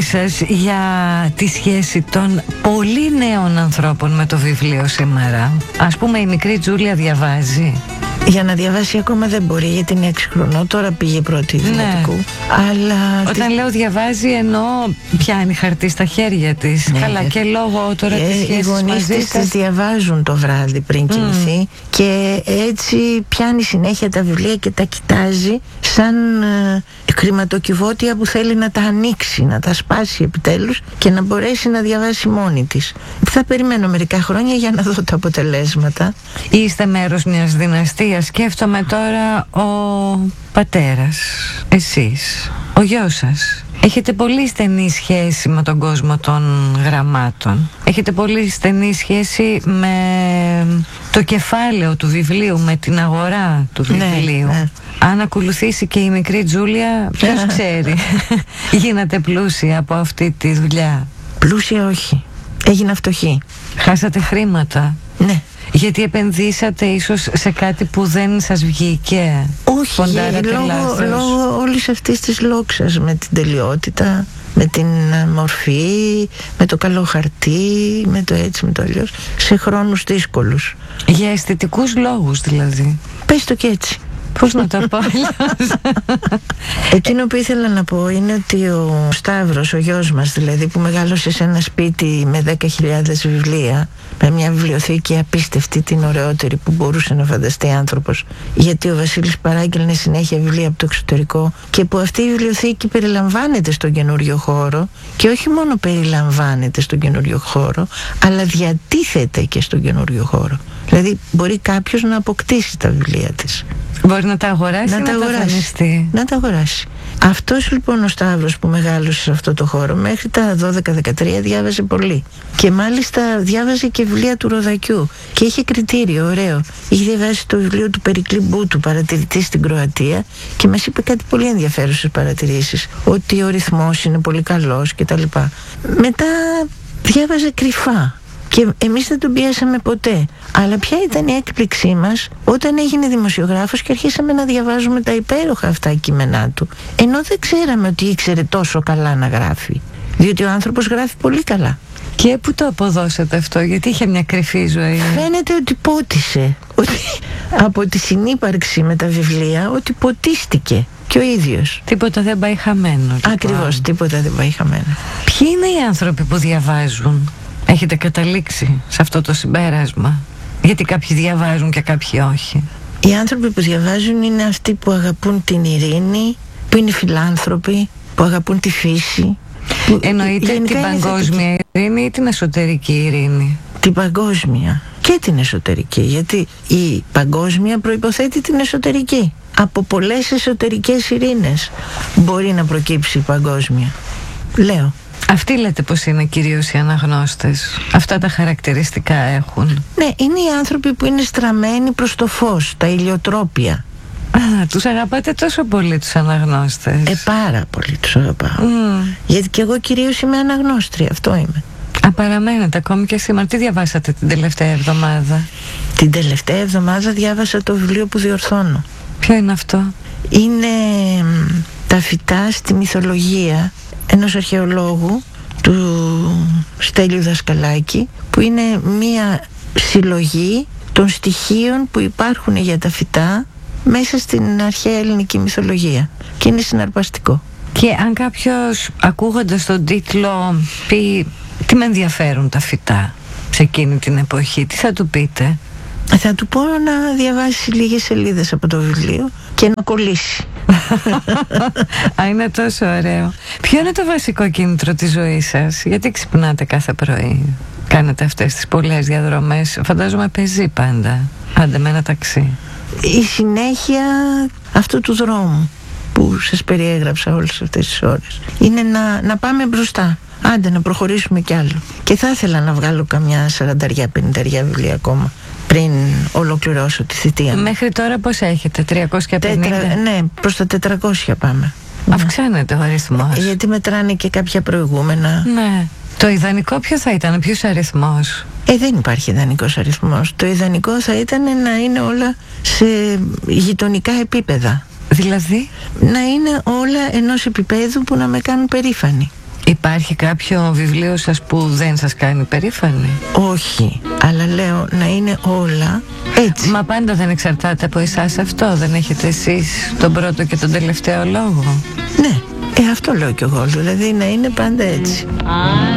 σας για τη σχέση των πολύ νέων ανθρώπων με το βιβλίο σήμερα. Ας πούμε η μικρή Τζούλια διαβάζει. Για να διαβάσει ακόμα δεν μπορεί, γιατί είναι 6 χρονών. Τώρα πήγε πρώτη δημοτικού. Ναι. Αλλά όταν λέω διαβάζει, εννοώ πιάνει χαρτί στα χέρια της. Ναι, καλά, και λόγω τώρα της σχέσης. Οι γονείς της διαβάζουν το βράδυ πριν κοιμηθεί. Και έτσι πιάνει συνέχεια τα βιβλία και τα κοιτάζει σαν χρηματοκιβώτια που θέλει να τα ανοίξει, να τα σπάσει επιτέλους και να μπορέσει να διαβάσει μόνη της. Θα περιμένω μερικά χρόνια για να δω τα αποτελέσματα. Είστε μέρος μιας δυναστείας. Σκέφτομαι τώρα ο πατέρας, εσείς, ο γιος σας. Έχετε πολύ στενή σχέση με τον κόσμο των γραμμάτων. Έχετε πολύ στενή σχέση με το κεφάλαιο του βιβλίου, με την αγορά του βιβλίου. Ναι. Αν ακολουθήσει και η μικρή Τζούλια, ποιος ξέρει. Γίνατε πλούσια από αυτή τη δουλειά. Πλούσια όχι. Έγινα φτωχή. Χάσατε χρήματα. Ναι. Γιατί επενδύσατε ίσως σε κάτι που δεν σας βγήκε. Όχι, λόγω όλης αυτής της λόξας, με την τελειότητα, με την μορφή, με το καλό χαρτί, με το έτσι, με το αλλιώς, σε χρόνους δύσκολους. Για αισθητικούς λόγους δηλαδή. Πες το και έτσι. Πώς να τα πω Εκείνο που ήθελα να πω είναι ότι ο Σταύρος, ο γιος μας δηλαδή, που μεγάλωσε σε ένα σπίτι με 10.000 βιβλία, με μια βιβλιοθήκη απίστευτη, την ωραιότερη που μπορούσε να φανταστεί άνθρωπος, γιατί ο Βασίλης παράγγελνε συνέχεια βιβλία από το εξωτερικό, και που αυτή η βιβλιοθήκη περιλαμβάνεται στον καινούριο χώρο, και όχι μόνο περιλαμβάνεται στον καινούριο χώρο, αλλά διατίθεται και στον καινούριο χώρο. Δηλαδή μπορεί κάποιος να αποκτήσει τα βιβλία της. Μπορεί να τα αγοράσει, να τα αγοράσει. Αυτός λοιπόν ο Σταύρος που μεγάλωσε σε αυτό το χώρο, μέχρι τα 12-13 διάβαζε πολύ. Και μάλιστα διάβαζε και βιβλία του Ροδακιού. Και είχε κριτήριο, ωραίο. Είχε διαβάσει το βιβλίο του Περικλή Μπούτου, παρατηρητή στην Κροατία, και μας είπε κάτι πολύ ενδιαφέρουσες παρατηρήσεις. Ότι ο ρυθμός είναι πολύ καλός κτλ. Μετά διάβαζε κρυφά. Και εμείς δεν τον πιάσαμε ποτέ. Αλλά ποια ήταν η έκπληξή μας όταν έγινε δημοσιογράφος και αρχίσαμε να διαβάζουμε τα υπέροχα αυτά κείμενά του. Ενώ δεν ξέραμε ότι ήξερε τόσο καλά να γράφει. Διότι ο άνθρωπος γράφει πολύ καλά. Και πού το αποδώσατε αυτό, γιατί είχε μια κρυφή ζωή? Φαίνεται ότι πότισε. Ότι από τη συνύπαρξη με τα βιβλία, ότι ποτίστηκε και ο ίδιος. Τίποτα δεν πάει χαμένο. Ακριβώς, τίποτα δεν πάει χαμένο. Ποιοι είναι οι άνθρωποι που διαβάζουν? Έχετε καταλήξει σε αυτό το συμπέρασμα? Γιατί κάποιοι διαβάζουν και κάποιοι όχι. Οι άνθρωποι που διαβάζουν είναι αυτοί που αγαπούν την ειρήνη, που είναι φιλάνθρωποι, που αγαπούν τη φύση. Εννοείται την παγκόσμια ειρήνη ή την εσωτερική ειρήνη? Την παγκόσμια και την εσωτερική, γιατί η παγκόσμια προϋποθέτει την εσωτερική. Από πολλές εσωτερικές ειρήνες μπορεί να προκύψει η παγκόσμια, λέω. Αυτοί λέτε πως είναι κυρίως οι αναγνώστες? Αυτά τα χαρακτηριστικά έχουν? Ναι, είναι οι άνθρωποι που είναι στραμμένοι προς το φως, τα ηλιοτρόπια. Τους αγαπάτε τόσο πολύ τους αναγνώστες? Πάρα πολύ τους αγαπάω. Γιατί και εγώ κυρίως είμαι αναγνώστρια, αυτό είμαι. Παραμένετε ακόμη και σήμερα? Τι διαβάσατε την τελευταία εβδομάδα? Την τελευταία εβδομάδα διάβασα το βιβλίο που διορθώνω. Ποιο είναι αυτό? Είναι τα φυτά στη μυθολογία ενός αρχαιολόγου, του Στέλιου Δασκαλάκη, που είναι μία συλλογή των στοιχείων που υπάρχουν για τα φυτά μέσα στην αρχαία ελληνική μυθολογία, και είναι συναρπαστικό. Και αν κάποιος ακούγοντας τον τίτλο πει τι με ενδιαφέρουν τα φυτά σε εκείνη την εποχή, τι θα του πείτε? Θα του πω να διαβάσει λίγες σελίδες από το βιβλίο και να κολλήσει. Είναι τόσο ωραίο. Ποιο είναι το βασικό κίνητρο της ζωής σας? Γιατί ξυπνάτε κάθε πρωί, κάνετε αυτές τις πολλές διαδρομές? Φαντάζομαι πεζί πάντα, άντε με ένα ταξί. Η συνέχεια αυτού του δρόμου που σας περιέγραψα όλες αυτές τις ώρες είναι να πάμε μπροστά. Άντε να προχωρήσουμε κι άλλο. Και θα ήθελα να βγάλω καμιά 40-50 βιβλία ακόμα πριν ολοκληρώσω τη θητεία. Μέχρι τώρα πώς έχετε? 350? Ναι, προς τα 400 πάμε. Αυξάνεται ο αριθμός. Γιατί μετράνε και κάποια προηγούμενα. Ναι. Το ιδανικό ποιο θα ήταν, ποιος αριθμός? Δεν υπάρχει ιδανικός αριθμός. Το ιδανικό θα ήταν να είναι όλα σε γειτονικά επίπεδα. Δηλαδή? Να είναι όλα ενός επίπεδου που να με κάνουν περήφανη. Υπάρχει κάποιο βιβλίο σας που δεν σας κάνει περήφανη? Όχι, αλλά λέω να είναι όλα έτσι. Μα πάντα δεν εξαρτάται από εσάς αυτό? Δεν έχετε εσείς τον πρώτο και τον τελευταίο λόγο? Ναι, αυτό λέω κι εγώ, δηλαδή να είναι πάντα έτσι.